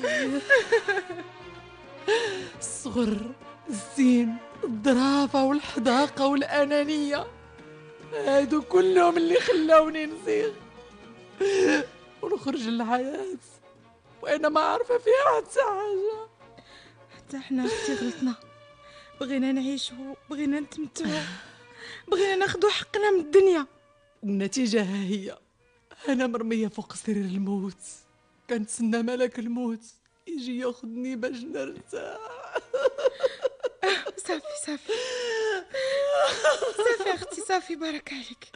الصغر، الزين، الظرافة والحداقة والأنانية، هادو كلهم اللي خلاوني نزيغ ونخرج للحياة وأنا ما عارفة فيها حتى حاجة. حتى احنا اختي غلطنا، بغينا نعيشو، بغينا نتمتعو، بغينا ناخدو حقنا من الدنيا، والنتيجة ها هي، أنا مرمية فوق سرير الموت، كنتسنى ملك الموت يجي ياخدني باش نرتاح. صافي صافي صافي اختي، صافي بارك عليك.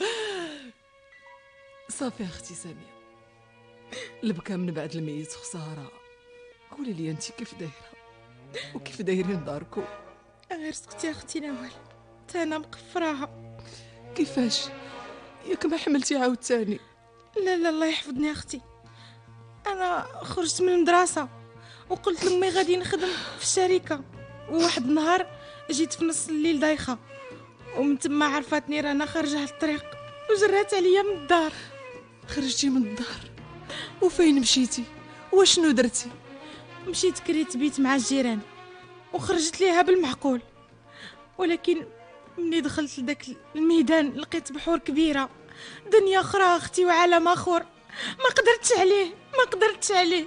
صافي اختي سامية، البكا من بعد الميت خسارة. قولي لي انت كيف دايرة وكيف دايرين داركم؟ غير سكتي اختي نوال، تا انا مقفراها. كيفاش؟ ياك ما حملتي عاوتاني؟ لا لا الله يحفظني اختي، انا خرجت من المدرسه وقلت لامي غادي نخدم في الشركه، وواحد النهار جيت في نص الليل دايخه، ومن تما عرفتني رانا خارجه على الطريق وجرات عليا من الدار. خرجتي من الدار؟ وفين مشيتي؟ وشنو درتي؟ مشيت كريت بيت مع الجيران وخرجت ليها بالمعقول، ولكن مني دخلت لذاك الميدان لقيت بحور كبيره، دنيا اخرى اختي وعالم اخر، ما قدرتش عليه.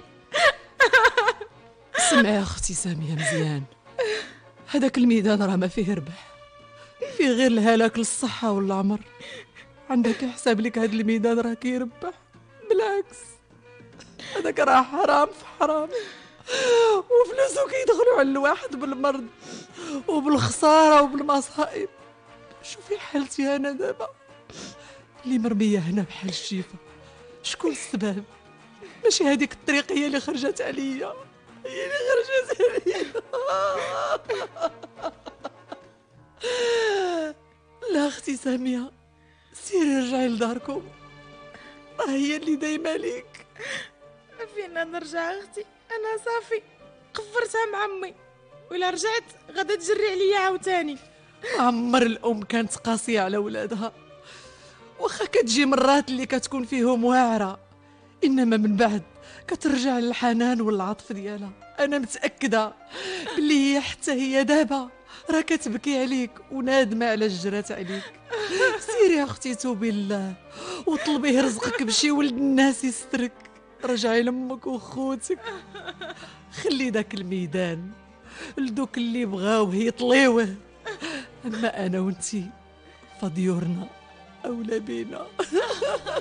سمعي اختي سامية مزيان، هذاك الميدان راه ما فيه ربح، فيه غير الهلاك للصحة والعمر. عندك حساب لك هذا الميدان راه كيربح؟ بالعكس، هذاك راه حرام في حرام، وفلوسه كيدخلوا على الواحد بالمرض وبالخسارة وبالمصائب. شوفي حالتي انا دابا اللي مرمية هنا بحال الشيفة، شكون السبب؟ ماشي هذيك الطريق هي اللي خرجت عليا، هي اللي خرجت عليا. لا اختي سامية، سيري رجعي لداركم، راه هي اللي دايمة ليك. فينا نرجع اختي، انا صافي قفرتها مع امي، ولا رجعت غدا تجري عليا عاوتاني. عمر الام كانت قاسية على ولادها، واخا كتجي مرات اللي كتكون فيهم واعرة، انما من بعد كترجع للحنان والعطف ديالها. انا متاكده بلي هي حتى هي دابا راه كتبكي عليك ونادمه على جرات عليك. سيري يا اختي توبي لله وطلبيه رزقك بشي ولد الناس يسترك، رجعي لامك وخوتك، خلي داك الميدان لدوك اللي بغاوه يطليوه، اما انا وانتي فديورنا اولى بينا.